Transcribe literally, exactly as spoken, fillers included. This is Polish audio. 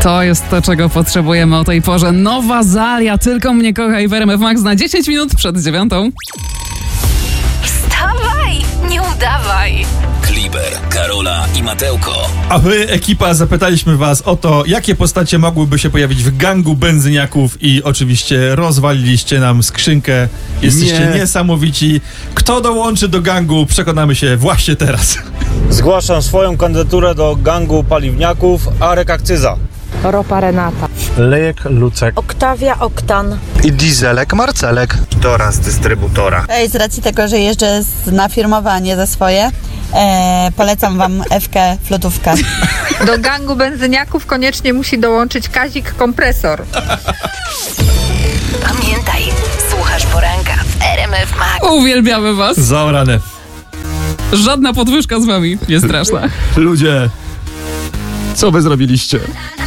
To jest to, czego potrzebujemy o tej porze. Nowa Zalia, Tylko mnie kochaj w R M F Max na dziesięć minut przed dziewiątą. Wstawaj, nie udawaj. Kliber, Karola i Matełko. A my, ekipa, zapytaliśmy was o to, jakie postacie mogłyby się pojawić w gangu benzyniaków i oczywiście rozwaliliście nam skrzynkę. Jesteście Nie. niesamowici. Kto dołączy do gangu, przekonamy się właśnie teraz. Zgłaszam swoją kandydaturę do gangu paliwniaków Arek Akcyza. Ropa Renata. Lejek Lucek. Oktawia Oktan. I Dieselek Marcelek. Tora z dystrybutora. Ej, z racji tego, że jeżdżę z, na firmowe, a nie za swoje, e, polecam wam Ewkę Flotówkę. Do gangu benzyniaków koniecznie musi dołączyć Kazik Kompresor. Pamiętaj, słuchasz poranka w R M F Max. Uwielbiamy was. Zaorane. Żadna podwyżka z wami nie straszna. Ludzie, co wy zrobiliście?